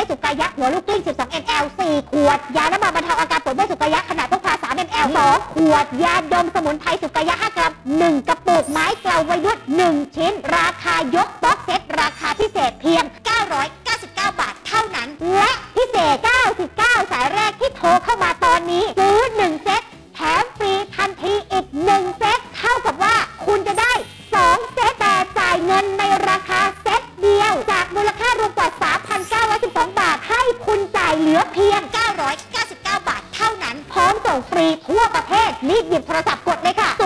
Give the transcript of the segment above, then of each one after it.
ยสุกายะหัวลูกกลิ้ง12 ml 4 ขวดยาน้ำมันบรรเทาอาการปวดเมื่อยสุกายะขนาดพกพา3 ml 2 ขวดยาดมสมุนไพรสุกายะ5 กรัม1 กระปุกไม้เกลาไวยด1 ชิ้นราคายกบ็อกเซตราคาพิเศษเพียง999 บาทเท่านั้นและพิเศษ99สายแรกที่โทรเข้ามาตอนนี้ซื้อ1 เซตแถมฟรีทันทีอีก1 เซตเท่ากับว่าคุณจะได้2 เซตแต่จ่ายเงินในราคาเซตเดียวจากมูลค่ารวมกว่า 3,912 บาทให้คุณจ่ายเหลือเพียง999 บาทเท่านั้นพร้อมส่งฟรีทั่วประเทศรีบหยิบโทรศัพท์กดเลยค่ะ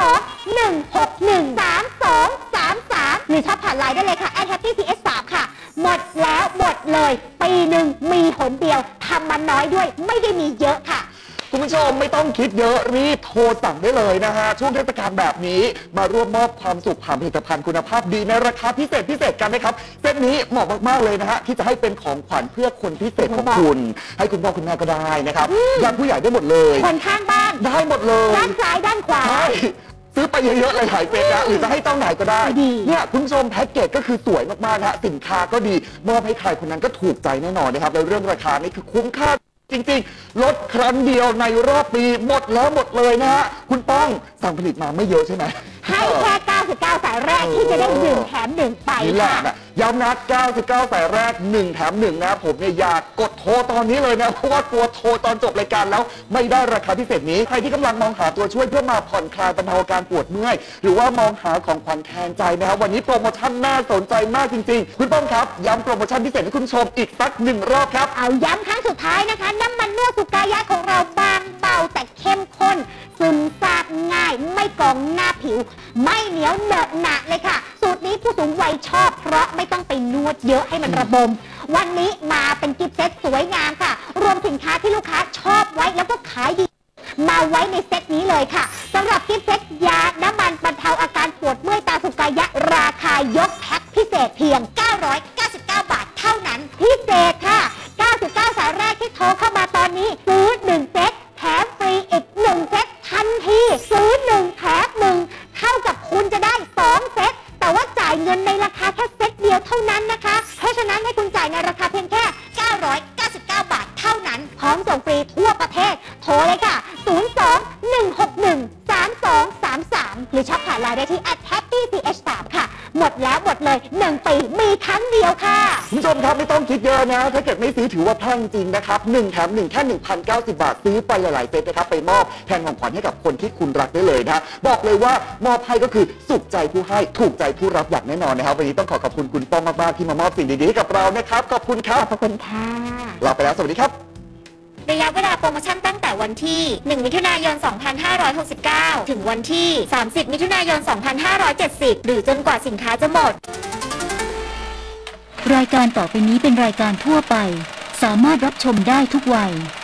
02-161-3233หรือช็อปผ่านไลน์ได้เลยค่ะ @happycs3 ค่ะหมดแล้วหมดเลยปีหนึ่งมีหนเดียวทำมันน้อยด้วยไม่ได้มีเยอะค่ะคุณผู้ชมไม่ต้องคิดเยอะรีบโทรสั่งได้เลยนะฮะช่วงเทศกาลแบบนี้มาร่วมมอบความสุขผ่านผลิตภัณฑ์คุณภาพดีในราคาพิเศษกันนะครับเซตนี้เหมาะมากๆเลยนะฮะที่จะให้เป็นของขวัญเพื่อคนพิเศษของคุณให้คุณพ่อคุณแม่ก็ได้นะครับญาติผู้ใหญ่ได้หมดเลยคนข้างบ้านได้หมดเลยด้านซ้ายด้านขวาซื้อไปเยอะๆเลยหลายเซตนะหรือจะให้เจ้าไหนก็ได้เนี่ยคุณผู้ชมแพ็กเกจก็คือสวยมากๆนะฮะสินค้าก็ดีมอบให้ใครคนนั้นก็ถูกใจแน่นอนนะครับแล้วเรื่องราคานี่คือคุ้มค่าจริงๆลดครั้งเดียวในรอบปีหมดแล้วหมดเลยนะฮะคุณป้องสั่งผลิตมาไม่เยอะใช่ไหมให้แค่99สายแรกที่จะได้1 แถม 1ไปนี่แหละนะย้ำนะ99สายแรก1 แถม 1นะผมเนี่ยอยากกดโทรตอนนี้เลยนะเพราะว่ากลัวโทรตอนจบรายการแล้วไม่ได้ราคาพิเศษนี้ใครที่กำลังมองหาตัวช่วยเพื่อมาผ่อนคลายบรรเทาอาการปวดเมื่อยหรือว่ามองหาของขวัญแทนใจนะครับวันนี้โปรโมชั่นน่าสนใจมากจริงๆคุณป้องครับย้ำโปรโมชั่นพิเศษให้คุณผู้ชมอีกสัก1 รอบครับเอาย้ำครั้งสุดท้ายนะคะน้ำมันนวดสุกายะของเราบางเบาแต่เข้มข้นซึมซาบง่ายไม่กองหน้าผิวไม่เหนียวเหนอะหนะเลยค่ะสูตรนี้ผู้สูงวัยชอบเพราะไม่ต้องไปนวดเยอะให้มันระบมวันนี้มาเป็นกิฟต์เซตสวยงามค่ะรวมสินค้าที่ลูกค้าชอบไว้แล้วก็ขายดีมาไว้ในเซตนี้เลยค่ะสำหรับกิฟต์เซตยาน้ำมันบรรเทาอาการปวดเมื่อยตาสุกายะราคายกแพ็คพิเศษเพียง999 บาทเท่านั้นพิเศษค่ะ99สายแรกที่โทรเข้ามาตอนนี้ซื้อ1 เซตแถมฟรีอีก1 เซตทันทีซื้อ1 แถม 1เท่ากับคุณจะได้2 เซตแต่ว่าจ่ายเงินในราคาแค่เซตเดียวเท่านั้นนะคะเพราะฉะนั้นให้คุณจ่ายในราคาเพียงแค่999 บาทเท่านั้นพร้อมส่งฟรีทั่วประเทศโทรเลยค่ะ02-161-3233หรือช็อปผ่านไลน์ได้ที่ @happych3 ค่ะหมดแล้วหมดเลย1 ปีมีครั้งเดียวค่ะคุณผู้ชมครับไม่ต้องคิดเยอะนะถ้าเกิดไม่ซื้อถือว่าแพงจริงนะครับ1 แถม 1แค่ 1,090 บาทซื้อไปหลายๆเซตนะครับไปมอบแทนของขวัญให้กับคนที่คุณรักได้เลยนะบอกเลยว่ามอบให้ก็คือสุขใจผู้ให้ถูกใจผู้รับอย่างแน่นอนนะครับวันนี้ต้องขอบคุณคุณป้องมากๆที่มามอบสิ่งดีๆให้กับเรานะครับขอบคุณครับขอบคุณค่ะลาไปแล้วสวัสดีครับระยะเวลาโปรโมชั่นตั้งแต่วันที่1 มิถุนายน 2569ถึงวันที่30 มิถุนายน 2570หรือจนกว่าสินค้าจะหมดรายการต่อไปนี้เป็นรายการทั่วไปสามารถรับชมได้ทุกวัย